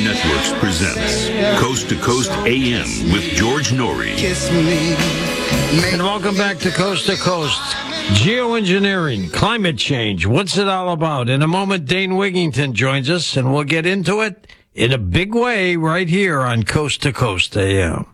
Networks presents Coast to Coast AM with George Noory. And welcome back to Coast. Geoengineering, climate change, what's it all about? In a moment, Dane Wigington joins us, and we'll get into it in a big way right here on Coast to Coast AM.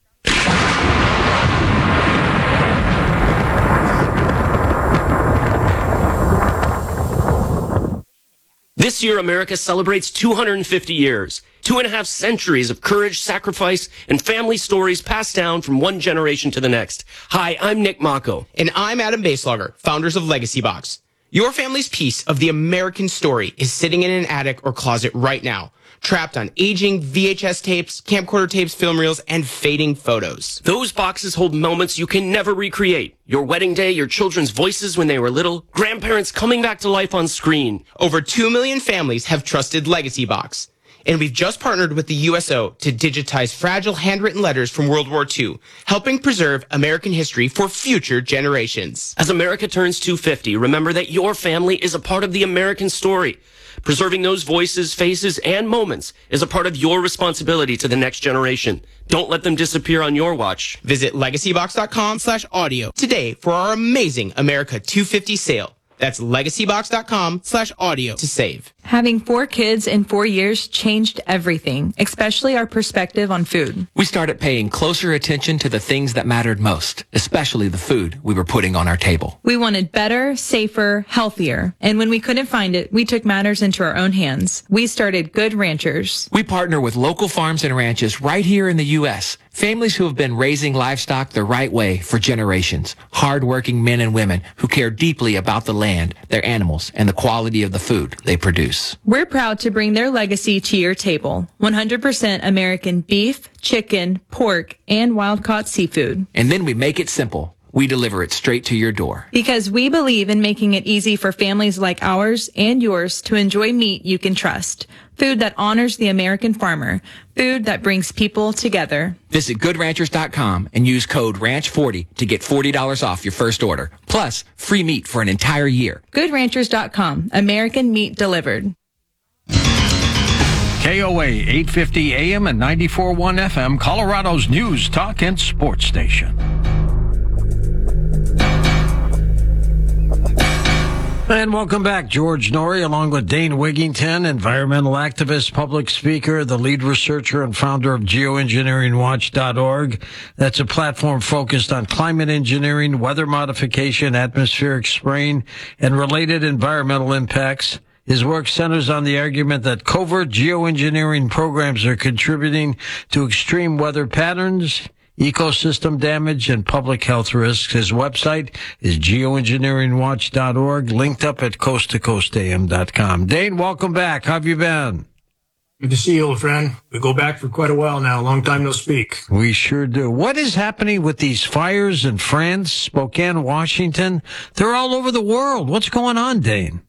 This year, America celebrates 250 years, 2.5 centuries of courage, sacrifice, and family stories passed down from one generation to the next. Hi, I'm Nick Mako. And I'm Adam Baselogger, founders of Legacy Box. Your family's piece of the American story is sitting in an attic or closet right now, trapped on aging VHS tapes, camcorder tapes, film reels, and fading photos. Those boxes hold moments you can never recreate. Your wedding day, your children's voices when they were little, grandparents coming back to life on screen. Over 2 million families have trusted Legacy Box. And we've just partnered with the USO to digitize fragile handwritten letters from World War II, helping preserve American history for future generations. As America turns 250, remember that your family is a part of the American story. Preserving those voices, faces, and moments is a part of your responsibility to the next generation. Don't let them disappear on your watch. Visit legacybox.com/audio today for our amazing America 250 sale. That's legacybox.com/audio to save. Having 4 kids in 4 years changed everything, especially our perspective on food. We started paying closer attention to the things that mattered most, especially the food we were putting on our table. We wanted better, safer, healthier. And when we couldn't find it, we took matters into our own hands. We started Good Ranchers. We partner with local farms and ranches right here in the U.S., families who have been raising livestock the right way for generations. Hard-working men and women who care deeply about the land, their animals, and the quality of the food they produce. We're proud to bring their legacy to your table. 100% American beef, chicken, pork, and wild-caught seafood. And then we make it simple. We deliver it straight to your door. Because we believe in making it easy for families like ours and yours to enjoy meat you can trust. Food that honors the American farmer. Food that brings people together. Visit GoodRanchers.com and use code RANCH40 to get $40 off your first order. Plus, free meat for an entire year. GoodRanchers.com. American meat delivered. KOA 850 AM and 94.1 FM, Colorado's news, talk, and sports station. And welcome back, George Noory, along with Dane Wigington, environmental activist, public speaker, the lead researcher and founder of geoengineeringwatch.org. That's a platform focused on climate engineering, weather modification, atmospheric spraying, and related environmental impacts. His work centers on the argument that covert geoengineering programs are contributing to extreme weather patterns, ecosystem damage, and public health risks. His website is geoengineeringwatch.org, linked up at coasttocoastam.com. Dane, welcome back. How have you been? Good to see you, old friend. We go back for quite a while now. Long time no speak. We sure do. What is happening with these fires in France, Spokane, Washington? They're all over the world. What's going on, Dane?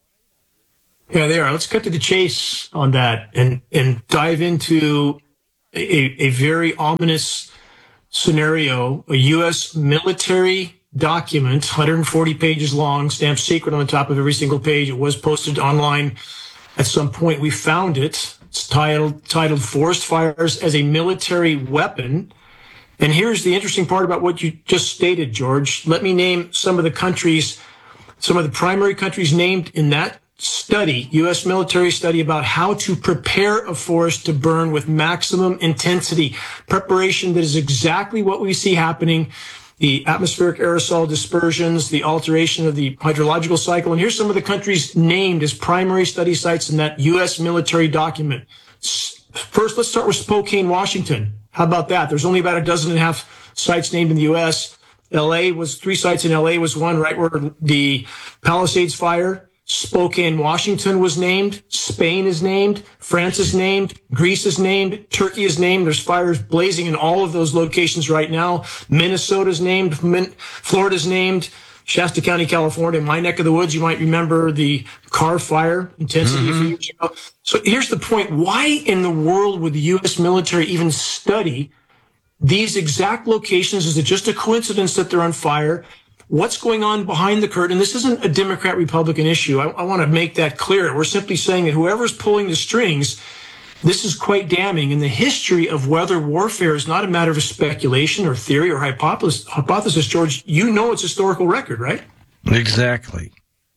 Yeah, they are. Let's cut to the chase on that and dive into a very ominous scenario. A U.S. military document, 140 pages long, stamped secret on the top of every single page. It was posted online at some point. We found it. It's titled Forest Fires as a Military Weapon. And here's the interesting part about what you just stated, George. Let me name some of the countries, some of the primary countries named in that study, U.S. military study about how to prepare a forest to burn with maximum intensity. Preparation that is exactly what we see happening. The atmospheric aerosol dispersions, the alteration of the hydrological cycle. And here's some of the countries named as primary study sites in that U.S. military document. First, let's start with Spokane, Washington. How about that? There's only about 12.5 sites named in the U.S. 3 sites in L.A. was one, right where the Palisades fire. Spokane, Washington was named. Spain is named. France is named. Greece is named. Turkey is named. There's fires blazing in all of those locations right now. Minnesota's named. Florida's named. Shasta County, California, my neck of the woods. You might remember the Carr fire intensity a few years ago. So here's the point. Why in the world would the U.S. military even study these exact locations? Is it just a coincidence that they're on fire? What's going on behind the curtain? This isn't a Democrat-Republican issue. I want to make that clear. We're simply saying that whoever's pulling the strings This is quite damning. And the history of weather warfare is not a matter of speculation or theory or hypothesis, George. You know it's historical record, right? Exactly.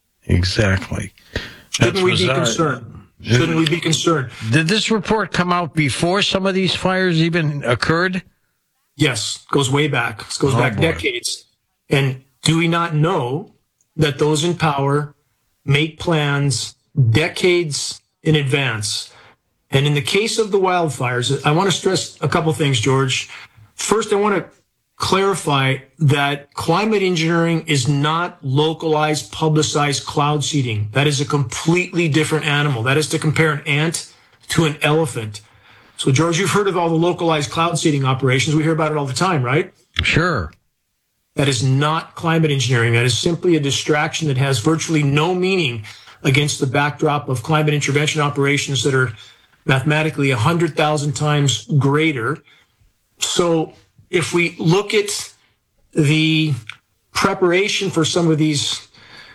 Shouldn't we be concerned? Shouldn't we be concerned? Did this report come out before some of these fires even occurred? Yes, goes way back. It goes back decades. And do we not know that those in power make plans decades in advance? And in the case of the wildfires, I want to stress a couple things, George. First, I want to clarify that climate engineering is not localized, publicized cloud seeding. That is a completely different animal. That is to compare an ant to an elephant. So, George, you've heard of all the localized cloud seeding operations. We hear about it all the time, right? Sure. That is not climate engineering. That is simply a distraction that has virtually no meaning against the backdrop of climate intervention operations that are mathematically 100,000 times greater. So if we look at the preparation for some of these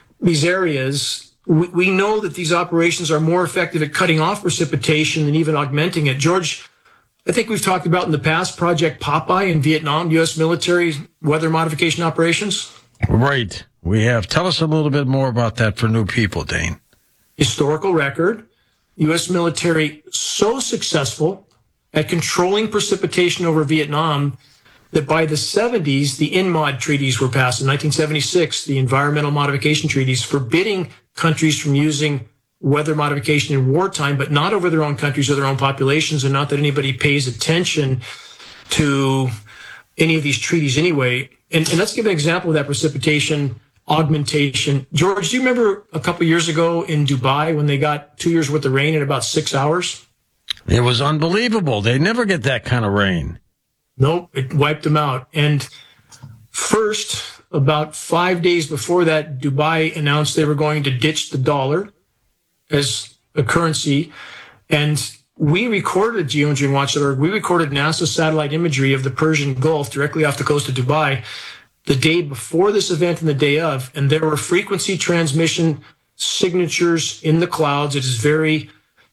areas, we know that these operations are more effective at cutting off precipitation than even augmenting it. George, I think we've talked about in the past Project Popeye in Vietnam, U.S. military weather modification operations. Right. We have. Tell us a little bit more about that for new people, Dane. Historical record. U.S. military so successful at controlling precipitation over Vietnam that by the 70s, the INMOD treaties were passed. In 1976, the environmental modification treaties forbidding countries from using weather modification in wartime, but not over their own countries or their own populations, and not that anybody pays attention to any of these treaties anyway. And let's give an example of that precipitation augmentation. George, do you remember a couple of years ago in Dubai when they got 2 years worth of rain in about 6 hours? It was unbelievable. They never get that kind of rain. Nope, it wiped them out. And first, about 5 days before that, Dubai announced they were going to ditch the dollar as a currency. And we recorded geoengineeringwatch.org. We recorded NASA satellite imagery of the Persian Gulf directly off the coast of Dubai the day before this event and the day of. And there were frequency transmission signatures in the clouds. It is very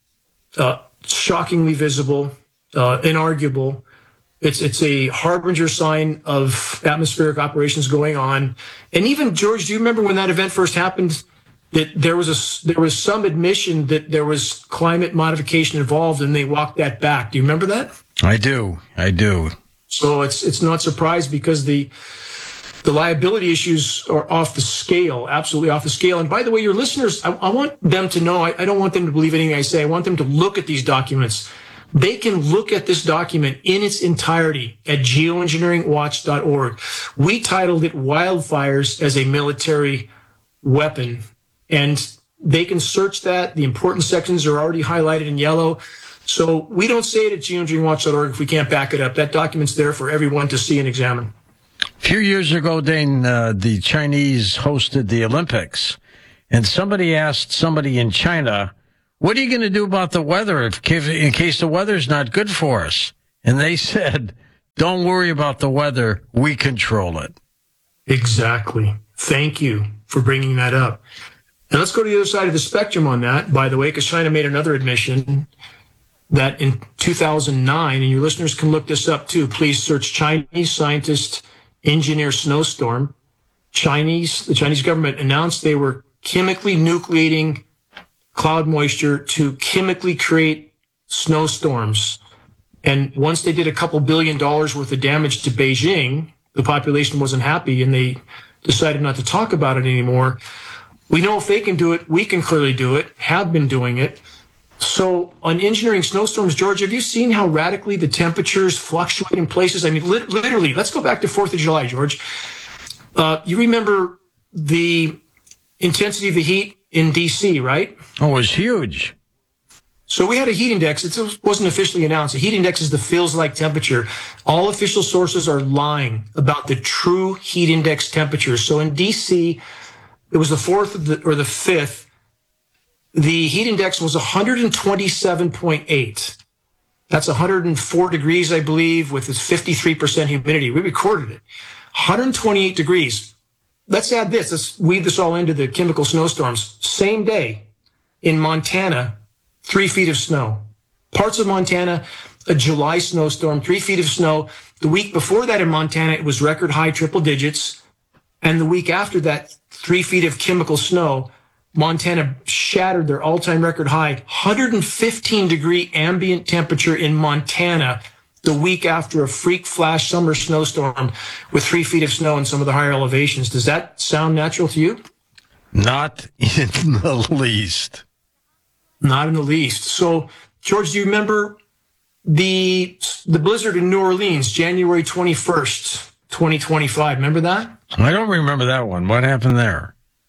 shockingly visible, inarguable. It's a harbinger sign of atmospheric operations going on. And even, George, do you remember when that event first happened, that there was some admission that there was climate modification involved, and they walked that back? Do you remember that? I do. So it's not surprised, because the liability issues are off the scale, absolutely off the scale. And by the way, your listeners, I want them to know, I don't want them to believe anything I say. I want them to look at these documents. They can look at this document in its entirety at geoengineeringwatch.org. We titled it Wildfires as a Military Weapon, and they can search that. The important sections are already highlighted in yellow. So we don't say it at geoengineeringwatch.org if we can't back it up. That document's there for everyone to see and examine. A few years ago, Dane, the Chinese hosted the Olympics, and somebody asked somebody in China, what are you going to do about the weather in case the weather's not good for us? And they said, don't worry about the weather. We control it. Exactly. Thank you for bringing that up. And let's go to the other side of the spectrum on that, by the way, because China made another admission that in 2009, and your listeners can look this up too, please search Chinese scientist engineer snowstorm. The Chinese government announced they were chemically nucleating cloud moisture to chemically create snowstorms. And once they did a couple $2 billion worth of damage to Beijing, the population wasn't happy and they decided not to talk about it anymore. We know if they can do it, we can clearly do it, have been doing it. So on engineering snowstorms, George, have you seen how radically the temperatures fluctuate in places? I mean, literally, let's go back to 4th of July, George. You remember the intensity of the heat in D.C., right? Oh, it was huge. So we had a heat index. It wasn't officially announced. A heat index is the feels-like temperature. All official sources are lying about the true heat index temperature. So in D.C., it was the 4th or the 5th. The heat index was 127.8. That's 104 degrees, I believe, with its 53% humidity. We recorded it. 128 degrees. Let's add this. Let's weave this all into the chemical snowstorms. Same day in Montana, 3 feet of snow, parts of Montana, a July snowstorm, 3 feet of snow. The week before that in Montana, it was record high triple digits. And the week after that, 3 feet of chemical snow. Montana shattered their all-time record high, 115-degree ambient temperature in Montana the week after a freak flash summer snowstorm with 3 feet of snow in some of the higher elevations. Does that sound natural to you? Not in the least. Not in the least. So, George, do you remember the blizzard in New Orleans, January 21st, 2025? Remember that? I don't remember that one. What happened there?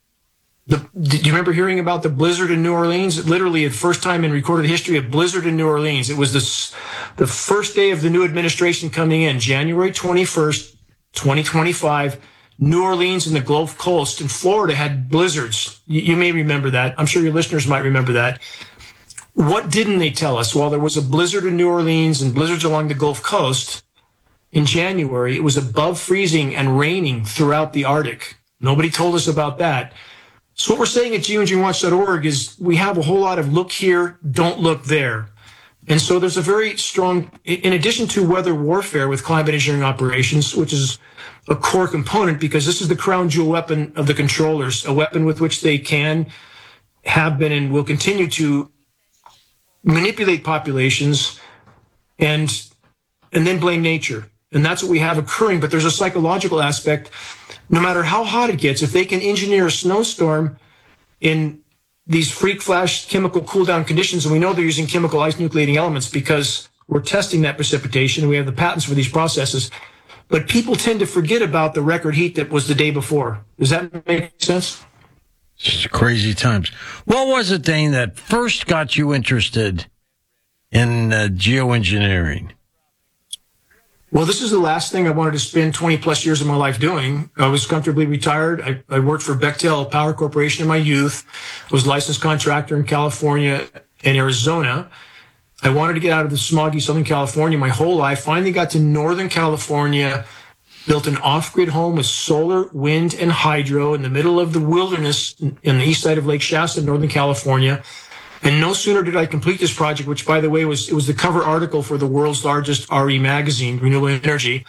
Did you remember hearing about the blizzard in New Orleans? Literally, the first time in recorded history, a blizzard in New Orleans. It was the first day of the new administration coming in, January 21st, 2025. New Orleans and the Gulf Coast in Florida had blizzards. You may remember that. I'm sure your listeners might remember that. What didn't they tell us? While there was a blizzard in New Orleans and blizzards along the Gulf Coast in January, it was above freezing and raining throughout the Arctic. Nobody told us about that. So what we're saying at geoengineeringwatch.org is we have a whole lot of look here, don't look there. And so there's a very strong, in addition to weather warfare with climate engineering operations, which is a core component because this is the crown jewel weapon of the controllers, a weapon with which they can, have been, and will continue to manipulate populations and then blame nature. And that's what we have occurring. But there's a psychological aspect. No matter how hot it gets, if they can engineer a snowstorm in these freak flash chemical cool down conditions, and we know they're using chemical ice nucleating elements because we're testing that precipitation and we have the patents for these processes. But people tend to forget about the record heat that was the day before. Does that make sense? It's crazy times. What was it, Dane, that first got you interested in geoengineering? Well, this is the last thing I wanted to spend 20 plus years of my life doing. I was comfortably retired. I worked for Bechtel Power Corporation in my youth. I was a licensed contractor in California and Arizona. I wanted to get out of the smoggy Southern California my whole life. Finally got to Northern California, built an off-grid home with solar, wind, and hydro in the middle of the wilderness in the east side of Lake Shasta, Northern California. And no sooner did I complete this project, which, by the way, was the cover article for the world's largest RE magazine, Renewable Energy.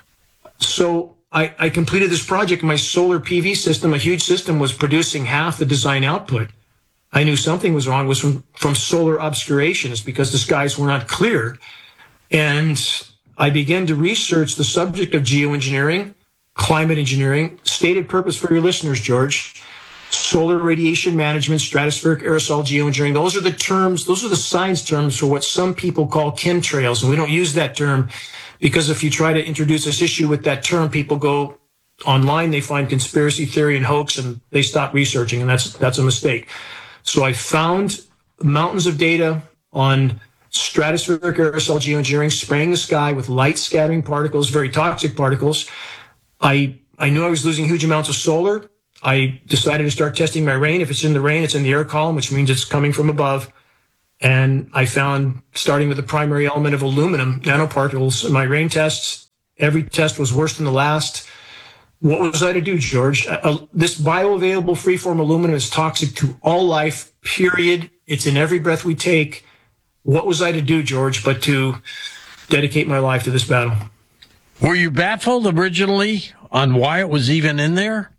So I completed this project. My solar PV system, a huge system, was producing half the design output. I knew something was wrong. It was from solar obscurations because the skies were not clear. And I began to research the subject of geoengineering, climate engineering. Stated purpose for your listeners, George: solar radiation management, stratospheric aerosol geoengineering. Those are the terms, those are the science terms for what some people call chemtrails. And we don't use that term because if you try to introduce this issue with that term, people go online, they find conspiracy theory and hoax, and they stop researching, and that's a mistake. So I found mountains of data on stratospheric aerosol geoengineering, spraying the sky with light scattering particles, very toxic particles. I knew I was losing huge amounts of solar. I decided to start testing my rain. If it's in the rain, it's in the air column, which means it's coming from above. And I found, starting with the primary element of aluminum nanoparticles in my rain tests, every test was worse than the last. What was I to do, George? This bioavailable freeform aluminum is toxic to all life, period. It's in every breath we take. What was I to do, George, but to dedicate my life to this battle? Were you baffled originally on why it was even in there?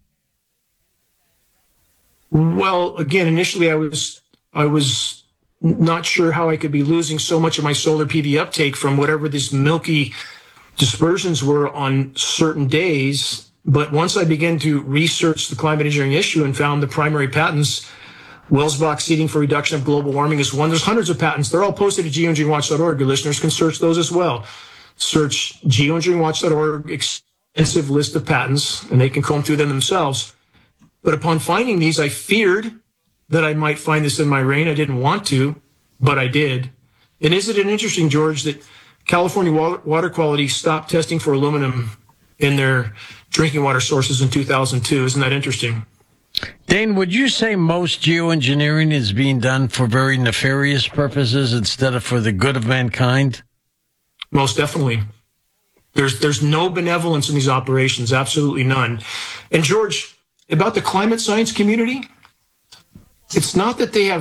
Well, again, initially I was not sure how I could be losing so much of my solar PV uptake from whatever these milky dispersions were on certain days. But once I began to research the climate engineering issue and found the primary patents, Welsbach seeding for reduction of global warming is one. There's hundreds of patents. They're all posted at geoengineeringwatch.org. Your listeners can search those as well. Search geoengineeringwatch.org, extensive list of patents, and they can comb through them themselves. But upon finding these, I feared that I might find this in my rain. I didn't want to, but I did. And isn't it interesting, George, that California Water Quality stopped testing for aluminum in their drinking water sources in 2002? Isn't that interesting? Dane, would you say most geoengineering is being done for very nefarious purposes instead of for the good of mankind? Most definitely. There's no benevolence in these operations, absolutely none. And George, about the climate science community, it's not that they have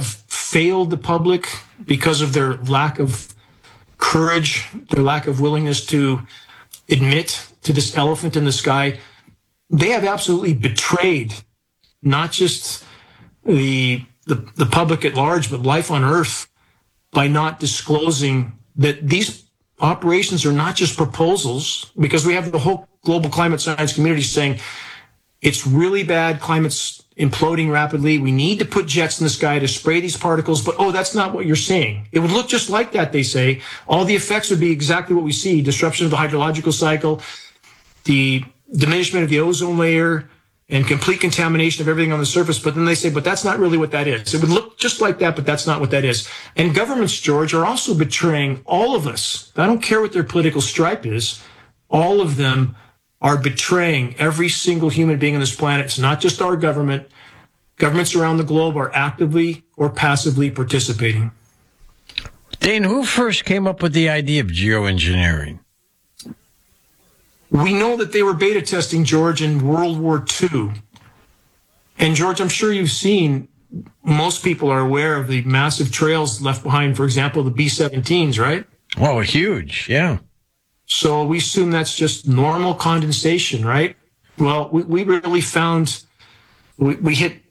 failed the public because of their lack of courage, their lack of willingness to admit to this elephant in the sky. They have absolutely betrayed not just the public at large, but life on Earth by not disclosing that these operations are not just proposals, because we have the whole global climate science community saying it's really bad, climate's imploding rapidly, we need to put jets in the sky to spray these particles, but that's not what you're saying. It would look just like that, they say. All the effects would be exactly what we see: disruption of the hydrological cycle, the diminishment of the ozone layer, and complete contamination of everything on the surface. But then they say, but that's not really what that is. It would look just like that, but that's not what that is. And governments, George, are also betraying all of us. I don't care what their political stripe is. All of them are betraying every single human being on this planet. It's not just our government. Governments around the globe are actively or passively participating. Dane, who first came up with the idea of geoengineering? We know that they were beta testing, George, in World War II. And George, I'm sure you've seen, most people are aware of the massive trails left behind, for example, the B-17s, right? Oh, huge, yeah. So we assume that's just normal condensation, right? Well, we really found, we hit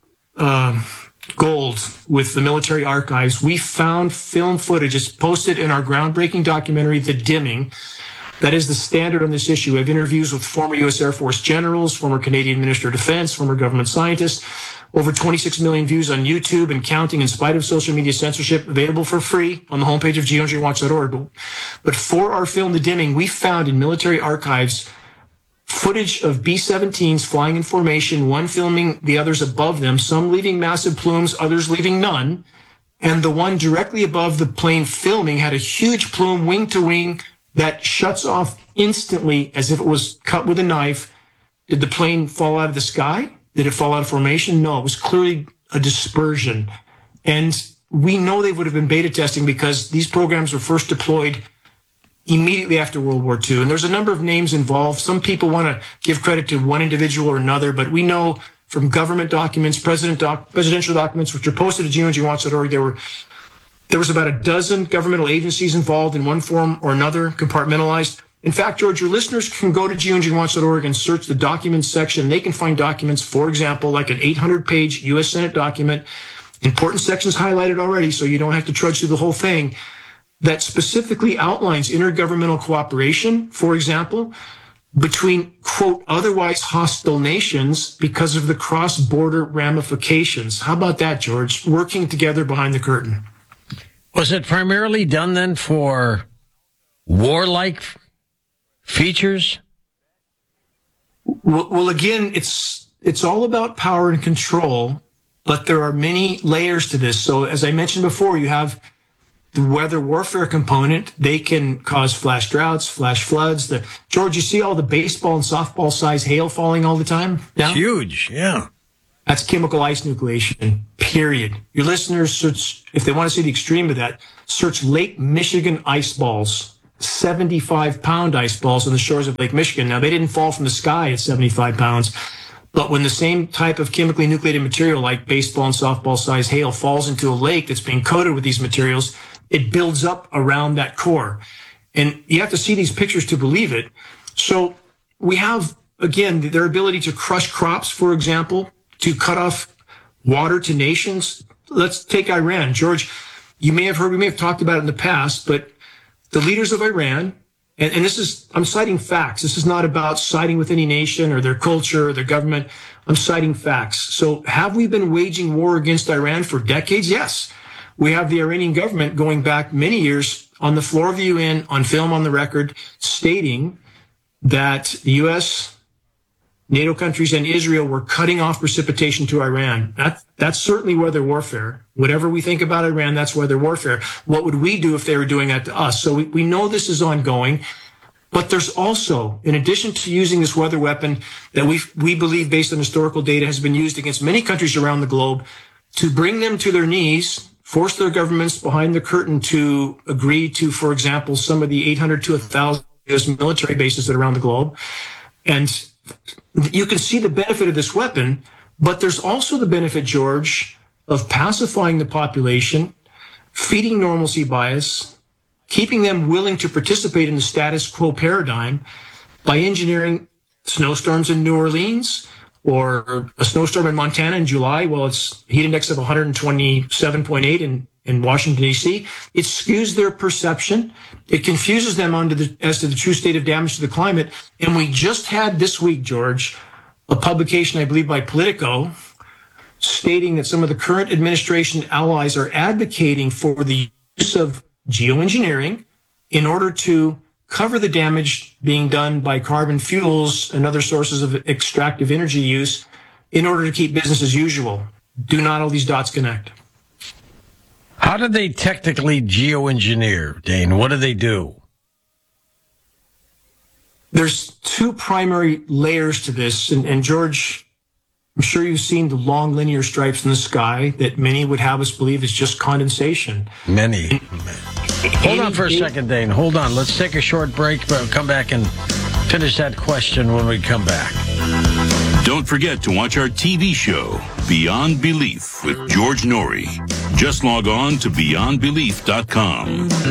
gold with the military archives. We found film footage. It's posted in our groundbreaking documentary, The Dimming. That is the standard on this issue. I have interviews with former U.S. Air Force generals, former Canadian Minister of Defense, former government scientists. Over 26 million views on YouTube and counting in spite of social media censorship, available for free on the homepage of geoengineeringwatch.org. But for our film, The Dimming, we found in military archives footage of B-17s flying in formation, one filming the others above them, some leaving massive plumes, others leaving none. And the one directly above the plane filming had a huge plume, wing to wing, that shuts off instantly as if it was cut with a knife. Did the plane fall out of the sky? Did it fall out of formation? No, it was clearly a dispersion. And we know they would have been beta testing because these programs were first deployed immediately after World War II. And there's a number of names involved. Some people want to give credit to one individual or another, but we know from government documents, presidential documents, which are posted at geoengineeringwatch.org, there was about a dozen governmental agencies involved in one form or another, compartmentalized. In fact, George, your listeners can go to geoengineeringwatch.org and search the documents section. They can find documents, for example, like an 800-page U.S. Senate document, important sections highlighted already, so you don't have to trudge through the whole thing, that specifically outlines intergovernmental cooperation, for example, between, quote, otherwise hostile nations because of the cross-border ramifications. How about that, George? Working together behind the curtain. Was it primarily done then for warlike features? Well, again, it's all about power and control, but there are many layers to this. So as I mentioned before, you have the weather warfare component. They can cause flash droughts, flash floods. George, you see all the baseball and softball size hail falling all the time? It's huge, yeah. That's chemical ice nucleation, period. Your listeners search, if they want to see the extreme of that, search Lake Michigan ice balls, 75-pound ice balls on the shores of Lake Michigan. Now, they didn't fall from the sky at 75 pounds, but when the same type of chemically nucleated material like baseball and softball size hail falls into a lake that's being coated with these materials, it builds up around that core. And you have to see these pictures to believe it. So we have, again, their ability to crush crops, for example, to cut off water to nations. Let's take Iran. George, you may have heard, we may have talked about it in the past, but the leaders of Iran, and this is, I'm citing facts. This is not about siding with any nation or their culture or their government. I'm citing facts. So have we been waging war against Iran for decades? Yes. We have the Iranian government going back many years on the floor of the UN, on film, on the record, stating that the U.S., NATO countries, and Israel were cutting off precipitation to Iran. That's certainly weather warfare. Whatever we think about Iran, that's weather warfare. What would we do if they were doing that to us? So we know this is ongoing. But there's also, in addition to using this weather weapon that we believe, based on historical data, has been used against many countries around the globe to bring them to their knees, force their governments behind the curtain to agree to, for example, some of the 800 to 1,000 U.S. military bases that are around the globe. And you can see the benefit of this weapon, but there's also the benefit, George, of pacifying the population, feeding normalcy bias, keeping them willing to participate in the status quo paradigm by engineering snowstorms in New Orleans or a snowstorm in Montana in July. Well, it's heat index of 127.8 in Washington, D.C. It skews their perception. It confuses them as to the true state of damage to the climate. And we just had this week, George, a publication, I believe, by Politico, stating that some of the current administration allies are advocating for the use of geoengineering in order to cover the damage being done by carbon fuels and other sources of extractive energy use in order to keep business as usual. Do not all these dots connect? How do they technically geoengineer, Dane? What do they do? There's two primary layers to this. And George, I'm sure you've seen the long linear stripes in the sky that many would have us believe is just condensation. Many. Hold on for a second, Dane. Hold on. Let's take a short break, but we'll come back and finish that question when we come back. Don't forget to watch our TV show, Beyond Belief, with George Norrie. Just log on to beyondbelief.com.